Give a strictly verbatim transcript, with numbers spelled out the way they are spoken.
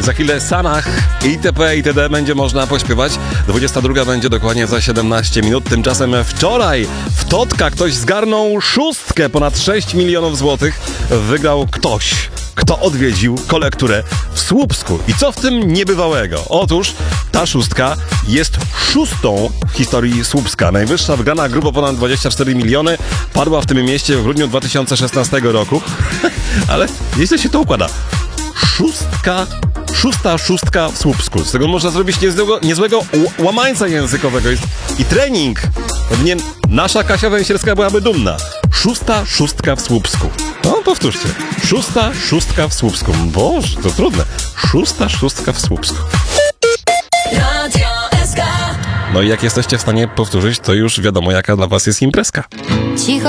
Za chwilę Sanach itp. itd. będzie można pośpiewać. dwudziesta druga będzie dokładnie za siedemnaście minut. Tymczasem wczoraj w Totka ktoś zgarnął szóstkę, ponad sześć milionów złotych. Wygrał ktoś, kto odwiedził kolekturę w Słupsku. I co w tym niebywałego? Otóż ta szóstka jest szóstą w historii Słupska. Najwyższa wygrana, grubo ponad dwadzieścia cztery miliony, padła w tym mieście w grudniu dwa tysiące szesnastego roku. Ale nieźle się to układa. Szóstka, szósta szóstka w Słupsku. Z tego można zrobić niezłego, niezłego łamańca językowego. Jest i trening. Pewnie nasza Kasia Węsierska byłaby dumna. Szósta szóstka w Słupsku. No, powtórzcie. Szósta szóstka w Słupsku. Boże, to trudne. Szósta szóstka w Słupsku. No i jak jesteście w stanie powtórzyć, to już wiadomo, jaka dla was jest imprezka. Cicho.